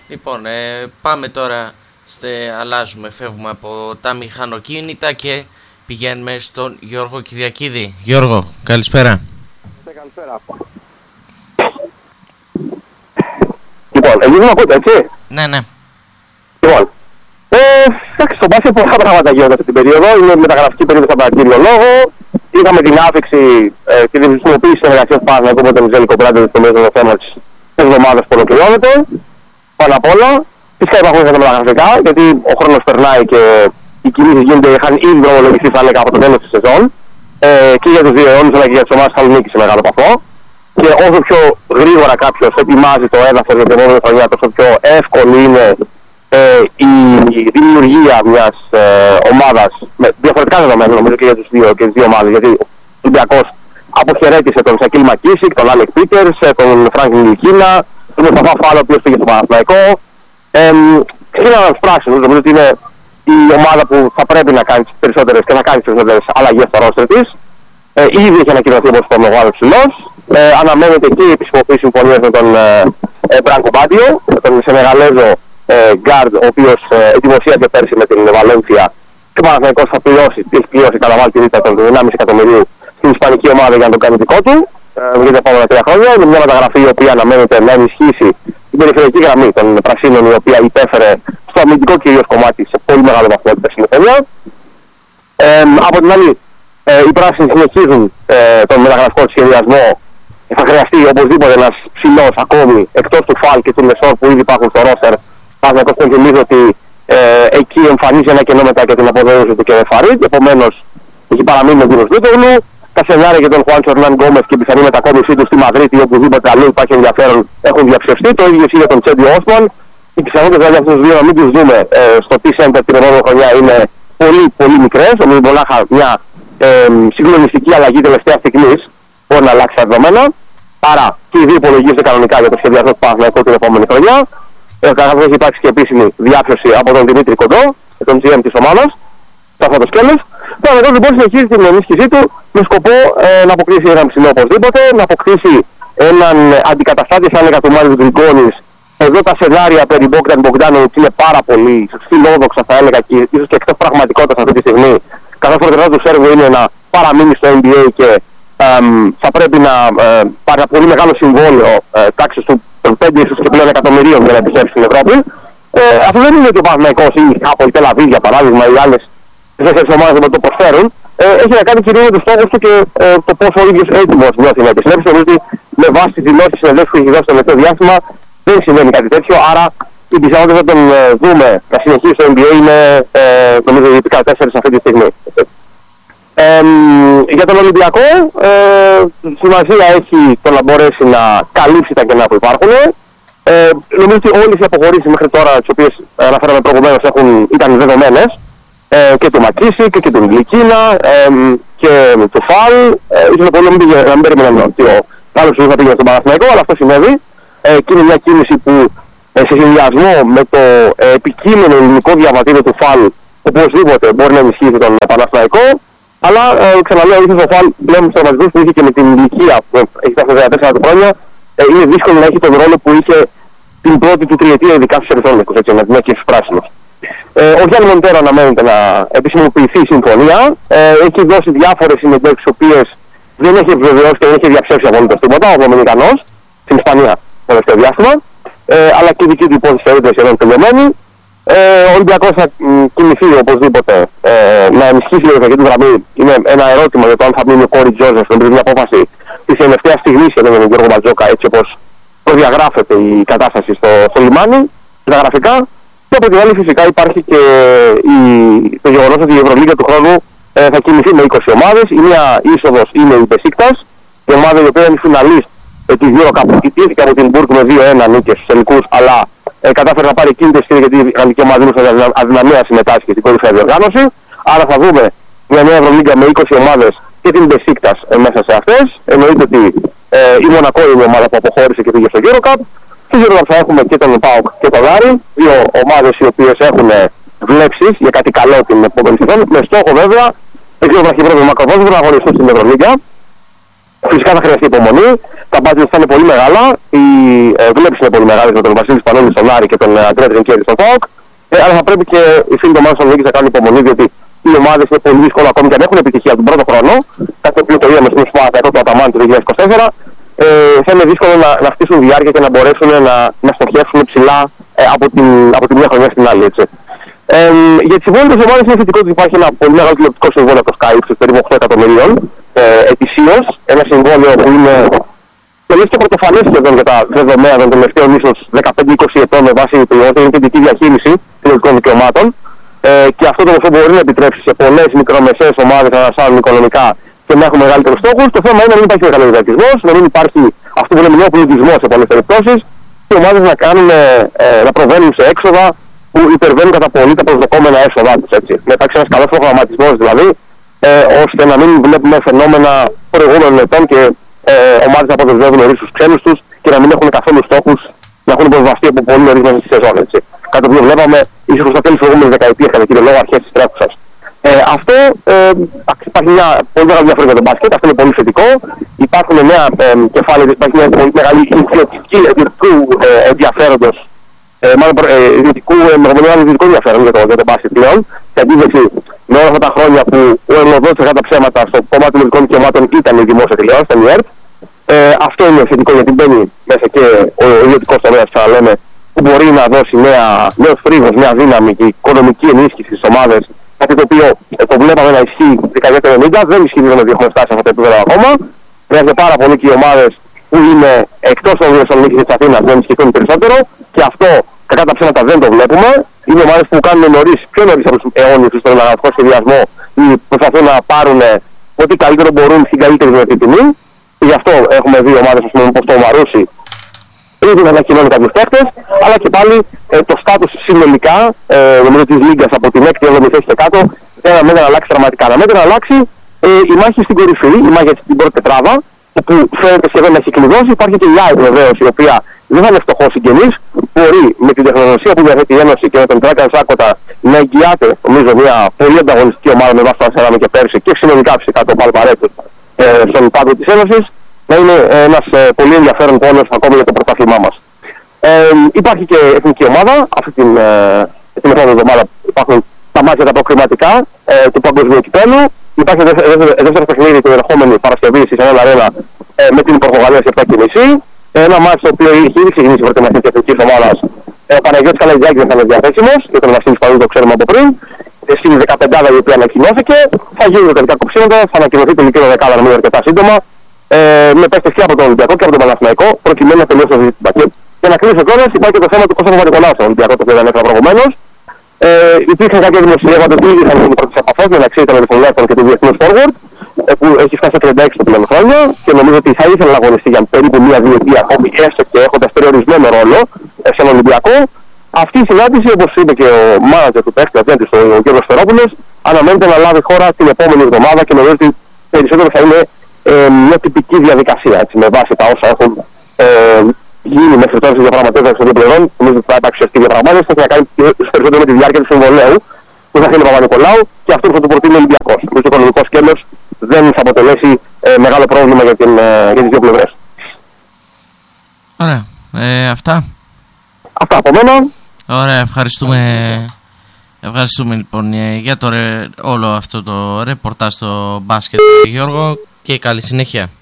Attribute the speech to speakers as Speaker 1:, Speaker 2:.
Speaker 1: Λοιπόν, πάμε τώρα, αλλάζουμε, φεύγουμε από τα μηχανοκίνητα και πηγαίνουμε στον Γιώργο Κυριακίδη. Γιώργο, καλησπέρα.
Speaker 2: Καλησπέρα. Λοιπόν, εσείς με ακούτε, έτσι?
Speaker 1: Ναι.
Speaker 2: Λοιπόν, εντάξει, στο μπάσκετ πολλά πράγματα γίνονται αυτή την περίοδο. Είναι μεταγραφική περίοδος από τον κύριο λόγο. Είχαμε την άφηξη και την χρησιμοποίηση συνεργασίας Παναθηναϊκού με τον Ζέλικο Μπράντερ στο μέσο θέμα της εβδομάδας που ολοκληρώνεται. Πάνω απ' όλα, φυσικά υπάρχουν και τα μεταγραφικά, γιατί ο χρόνος περνάει και οι κινήσεις γίνονται, είχαν ήδη δρομολογηθεί, θα έλεγα, από το τέλος της σεζόν. Και για τους δύο αιώνες, αλλά και για τις ομάδες Θεσσαλονίκη σε μεγάλο βαθμό. Και όσο πιο γρήγορα κάποιος ετοιμάζει το έδαφος για την επόμενη χρονιά, τόσο πιο εύκολη είναι η δημιουργία μιας ομάδας με διαφορετικά δεδομένα, νομίζω και για τις δύο ομάδες. Γιατί ο Ολυμπιακός αποχαιρέτησε τον Σακίλ Μακίσικ, τον Άλεκ Πίτερς, τον Φράνκλιν Λικίνα, τον Μουσταφά Φάλο, ο οποίος πήγε στο Παναθηναϊκό. Είναι ένας πράσινος, νομίζω ότι είναι η ομάδα που θα πρέπει να κάνει τις περισσότερες και να κάνει τις περισσότερες αλλαγές στο ρόστερ της. Ήδη έχει ανακοινωθεί, όπως είπαμε, ο Γάλλος ψηλός. Αναμένεται και η επισημοποίηση συμφωνίας με τον Μπράνκο Μπάντιο, τον Σενεγαλέζο Γκάρντ, ο οποίος δημοσίευσε πέρσι με την Βαλένθια και ο Παναθηναϊκός θα πληρώσει, έχει πληρώσει κατά βάση τη ρήτρα των 1,5 εκατομμυρίου στην ισπανική ομάδα για να τον κάνει δικό του για τα επόμενα 3 χρόνια. Είναι μια μεταγραφή η οποία αναμένεται να ενισχύσει την περιφερειακή γραμμή των Πρασίνων, η οποία υπέφερε στο αμυντικό κυρίως κομμάτι σε πολύ μεγάλο βαθμό την περσινή χρονιά. Από την άλλη, οι πράσινοι συνεχίζουν τον μεταγραφικό σχεδιασμό. Θα χρειαστεί οπωσδήποτε ένας ψηλός ακόμη εκτός του Φαλ και του Μεσόρ που ήδη υπάρχουν στο ρόστερ. Παναθηναϊκός θυμίζω ότι εκεί εμφανίζει ένα κενό μετά και την αποδέωση του Κερεφαρίτ. Επομένως, έχει παραμείνει ο κύριος Βίτογλου. Τα σενάρια για τον Χουάντσο Ερνάν Γκόμες και η πιθανή μετακόμισή του στη Μαδρίτη ή οπουδήποτε αλλού υπάρχει ενδιαφέρον έχουν διαψευστεί. Το ίδιο ισχύει για τον Τσέντι Όσμαν. Οι πιθανότητες δηλαδή αυτούς τους δύο να μην τους δούμε στο T-Center την επόμενη χρονιά είναι πολύ μικρές. Νομίζω μονάχα μια συγκλονιστική αλλαγή τελευταίας στιγμής μπορεί να αλλάξει τα δεδομένα. Άρα και οι δύο υπολογίζονται κανονικά για το σχεδιασμό του Παναθηναϊκού την επόμενη χρονιά. Καθώς έχει υπάρξει και επίσημη διάψευση από τον Δημήτρη Κοντό, τον GM της ομάδας, σε αυτό το σκέλος. Το Παναθηναϊκός λοιπόν συνεχίζει την ενίσχυσή του με σκοπό να αποκτήσει έναν ψηλό οπωσδήποτε, να αποκτήσει έναν αντικαταστάτη, θα έλεγα, του Μάριου Γκριγκόνης. Εδώ τα σενάρια περί Μπογκδάνοβιτς είναι πάρα πολύ φιλόδοξα, θα έλεγα, και ίσως και εκτός πραγματικότητας αυτή τη στιγμή. Καθώς προτεραιότητα του Σέρβου είναι να παραμείνει στο NBA και θα πρέπει να πάρει ένα πολύ μεγάλο συμβόλαιο τάξης των 5 ίσως και πλέον εκατομμυρίων για να επιστρέψει στην Ευρώπη. Αυτό δεν είναι ότι ο Παναθηναϊκός ή η Τελαβίδ, για παράδειγμα, ή άλλες 4 ομάδες δεν το προσφέρουν. Έχει να κάνει κυρίως με τους στόχους του και το πόσο ο ίδιος έτοιμος νιώθει να επιστρέψει. Νομίζω ότι με βάση τις δηλώσεις συνεδέσεις που έχει δώσει το τελευταίο διάστημα δεν συμβαίνει κάτι τέτοιο. Άρα η πιθανότητα να τον δούμε να συνεχίσει στο NBA είναι νομίζω ειδικά 4 αυτή τη στιγμή. Για τον Ολυμπιακό, σημασία έχει το να μπορέσει να καλύψει τα κενά που υπάρχουν. Νομίζω ότι όλες οι αποχωρήσεις μέχρι τώρα, τις οποίες αναφέραμε προηγουμένως, ήταν δεδομένες. Και του Μακίσικ και του Γλυκίνα και του Φαλ. Ίσως πολύ να μην περιμέναμε ότι ο άλλος θα πήγαινε στον Παναθηναϊκό, αλλά αυτό συνέβη. Και είναι μια κίνηση που σε συνδυασμό με το επικείμενο ελληνικό διαβατήριο του Φαλ οπωσδήποτε μπορεί να ενισχύσει τον Παναθηναϊκό. Αλλά ξαναλέω, ίσως ο Φαλ πλέον στους τραυματισμούς που είχε και με την ηλικία που έχει φτάσει στα 14 χρόνια, είναι δύσκολο να έχει τον ρόλο που είχε την πρώτη του τριετία, ειδικά στους Ερυθρόλευκους, έτσι, με την έκκυψη πράσινος. Ο Γιάννη Μοντέρο αναμένεται να επισημοποιηθεί η συμφωνία. Έχει δώσει διάφορες συνεντεύξεις, τις οποίες δεν έχει επιβεβαιώσει και δεν έχει διαψεύσει απολύτως τίποτα, ο Δομινικανός, στην Ισπανία το τελευταίο διάστημα. Αλλά και η δική του υπόθεση θεωρείται σχεδόν τελειωμένη. Ο Ολυμπιακός θα κινηθεί οπωσδήποτε να ενισχύσει η ευρωπαϊκή του γραμμή. Είναι ένα ερώτημα για το αν θα μείνει ο Κόρι Τζόζεφ, με μια απόφαση της τελευταίας στιγμής για τον Γιώργο Μπατζόκα, έτσι όπως προδιαγράφεται η κατάσταση στο λιμάνι, τα γραφικά. Και από την άλλη φυσικά υπάρχει και το γεγονός ότι η Ευρωλίγα του χρόνου θα κινηθεί με 20 ομάδες. Η μία είσοδος είναι η Μπεσίκτας, η ομάδα η οποία είναι φιναλίστ της EuroCup, ιτήθηκε από την Μπουργκ με 2-1 νίκες στους τελικούς, αλλά κατάφερε να πάρει εκείνη τη στιγμή γιατί η γαλλική ομάδα δήλωσε αδυναμία να συμμετάσχει στην κορυφαία διοργάνωση. Άρα θα δούμε μια νέα Ευρωλίγα με 20 ομάδες και την Μπεσίκτας μέσα σε αυτές. Εννοείται ότι η Μονακό είναι η ομάδα που αποχώρησε και πήγε στο EuroCup. Στη EuroCup θα έχουμε και τον ΠΑΟΚ και τον Άρη, δύο ομάδες οι οποίες έχουν βλέψεις για κάτι καλό την επόμενη σεζόν, με στόχο βέβαια, δεν ξέρω βραχυπρόθεσμα μακροπρόθεσμα, να αγωνιστούν στην Ευρωλίγα. Φυσικά θα χρειαστεί υπομονή, τα budget θα είναι πολύ μεγάλα. Οι βλέψεις είναι πολύ μεγάλες με τον Βασίλη Σπανούλη στον Άρη και τον Αντρέα Τρινκέρη στον ΠΑΟΚ. Αλλά θα πρέπει και οι φίλοι των ομάδων της Θεσσαλονίκης να κάνουν υπομονή, διότι οι ομάδες είναι πολύ δύσκολο ακόμη και αν έχουν επιτυχία τον πρώτο χρόνο. Κάτι το οποίο το είδαμε στην Σπάτα του Αταμάν του 2024. Θα είναι δύσκολο να χτίσουν διάρκεια και να μπορέσουν να στοχεύσουν ψηλά από τη μία χρονιά στην άλλη. Έτσι. Για τις υπόλοιπες ομάδες είναι θετικό ότι υπάρχει ένα πολύ μεγάλο τηλεοπτικό συμβόλαιο από το Sky, περίπου 8 εκατομμυρίων ετησίως. Ένα συμβόλαιο που είναι τελείως και πρωτοφανές σχεδόν για τα δεδομένα των τελευταίων ίσως 15-20 ετών με βάση την κεντρική διαχείριση τηλεοπτικών δικαιωμάτων. Και αυτό το ποσό μπορεί να επιτρέψει σε πολλές μικρομεσαίες ομάδες να ανασάνουν οικονομικά και να έχουν μεγαλύτερους στόχους. Το θέμα είναι να μην υπάρχει μεγαλύτερος, να μην υπάρχει αυτό που λέμε νεοπολιτισμό σε πολλές περιπτώσεις, και οι ομάδες να προβαίνουν σε έξοδα που υπερβαίνουν κατά πολύ τα προσδοκόμενα έσοδά τους. Να υπάρξει ένας καλός προγραμματισμός δηλαδή, ώστε να μην βλέπουμε φαινόμενα προηγούμενων ετών και ομάδες να αποδεσμεύουν νωρίς τους ξένους τους και να μην έχουν καθόλου στόχους να έχουν προσβαστεί από πολύ νωρίς μέσα στη σεζόν. Κάτι το οποίο βλέπαμε ίσως στα τέλη της προηγούμενης δεκαετίας, κατά κύριο λόγο αρχές της τρέχουσας. Αυτό υπάρχει μια πολύ μεγάλη διαφορά για τον μπάσκετ, αυτό είναι πολύ θετικό. Υπάρχουν νέα κεφάλαια, υπάρχει μια πολύ μεγάλη ιδιωτική ενδιαφέροντος, μάλλον ιδιωτικού ενδιαφέρον για τον μπάσκετ πλέον. Σε αντίθεση με όλα αυτά τα χρόνια που ο εργοδότης τα ψέματα στο κομμάτι των ειδικών δικαιωμάτων ήταν η δημόσια τηλεόραση, ήταν η ΕΡΤ. Αυτό είναι θετικό γιατί μπαίνει μέσα και ο ιδιωτικός τομέας, θα λέμε, που μπορεί να δώσει νέο φρίγος, νέα δύναμη και οικονομική ενίσχυση στις ομάδες. Κάτι το οποίο το βλέπαμε να ισχύει τη δεκαετία του 90, δεν ισχύει ότι έχουμε φτάσει σε αυτό το επίπεδο ακόμα. Χρειάζεται πάρα πολύ και οι ομάδες που είναι εκτός των Θεσσαλονίκης και της Αθήνας να ενισχυθούν περισσότερο, και αυτό κατά τα ψέματα δεν το βλέπουμε. Είναι ομάδες που κάνουν πιο νωρίς από τους αιώνιους στον αναλυτικό σχεδιασμό ή προσπαθούν να πάρουν ό,τι καλύτερο μπορούν στην καλύτερη δυνατή τιμή. Και γι' αυτό έχουμε δει ομάδες όπως το Μαρούσι ήδη να ανακοινώνουν κάποιους παίκτες, αλλά και πάλι το στάτους συνολικά νομίζω της Λίγκας από την 6η 7η θέση και κάτω δεν αναμένεται να αλλάξει δραματικά. Αναμένεται να αλλάξει η μάχη στην κορυφή, η μάχη για την πρώτη τετράδα, που φαίνεται σχεδόν να έχει κλειδώσει. Υπάρχει και η ΑΕΚ βεβαίως, η οποία δεν θα είναι φτωχός συγγενής, μπορεί με την τεχνογνωσία που διαθέτει η Ένωση και με τον Τράκαν Σάκοτα να εγγυάται νομίζω μια πολύ ανταγωνιστική ομάδα με βάση το Ασέραμε και πέρσι και συνολικά φυσικά το Παλπαρέτου στον πάγκο της Ένωσης, να είναι ένας πολύ ενδιαφέρον πόλος ακόμη για το πρωτάθλημά μας. Υπάρχει και εθνική ομάδα, αυτή την επόμενη εβδομάδα υπάρχουν τα μάτια τα προκριματικά του παγκοσμίου κυπέλλου. Υπάρχει δεύτερο παιχνίδι την ερχόμενη Παρασκευή στη Σανέλα Αρένα με την Πορτογαλία σε 7.30. Ένα μάτς το οποίο είχε ήδη ξεκινήσει η προετοιμασία της εθνικής ομάδας. Ο Παναγιώτης Καλαγιάκης δεν θα είναι διαθέσιμος, και τον Βασίλη Σπανούλη το ξέρουμε από πριν. Στην 15η η οποία ανακοινώθηκε, θα γίνουν τελικά κοψίματα, θα ανακοινωθεί το τελική δεκάδα νομίζω αρκετά σύντομα. Με παίκτες και από τον Ολυμπιακό και από τον Παναθηναϊκό, προκειμένου να τελειώσει το ζήτημα. Και να κλείσω τώρα, υπάρχει και το θέμα του Κώστα Παπα-Νικολάου στον Ολυμπιακό, το οποίο δεν έφερα προηγουμένως. Υπήρχαν κάποια δημοσιεύματα ότι ήδη είχαν γίνει πρώτες επαφές μεταξύ των Ερυθρολέκτων και του Διεθνούς Forward, που έχει φτάσει στα 36 τα πλέον χρόνια, και νομίζω ότι θα ήθελε να αγωνιστεί για περίπου μία διετία ακόμη, έστω και έχοντας περιορισμένο ρόλο σε έναν Ολυμπιακό. Αυτή η συνάντηση, όπως είπε και ο μάνατζερ του παίκτη, ο Γιώργος Φερόπουλος, αναμένεται να λάβει χώρα την επόμενη εβδομάδα και νομίζω ότι περισσότερο θα είναι μια τυπική διαδικασία, έτσι, με βάση τα όσα έχουν γίνει μέχρι τώρα στις διαπραγματεύσεις των δύο πλευρών. Νομίζω ότι θα υπάρξει αυτή η διαπραγμάτευση, θα κάνει περισσότερο με τη διάρκεια του συμβολέου που θα θέλει ο Παπα-Νικολάου και αυτό που θα του προτείνει ο Ολυμπιακός. Το οικονομικό σκέλος δεν θα αποτελέσει μεγάλο πρόβλημα για τις δύο πλευρές.
Speaker 1: Ωραία. Αυτά
Speaker 2: από μένα.
Speaker 1: Ωραία, ευχαριστούμε. Ευχαριστούμε λοιπόν για όλο αυτό το ρεπορτάζ στο μπάσκετ, Γιώργο, και καλή συνέχεια.